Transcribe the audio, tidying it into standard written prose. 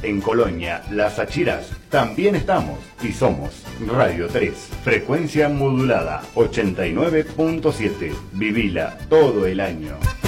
En Colonia, Las Achiras, también estamos y somos Radio 3, frecuencia modulada 89.7. Vivila todo el año.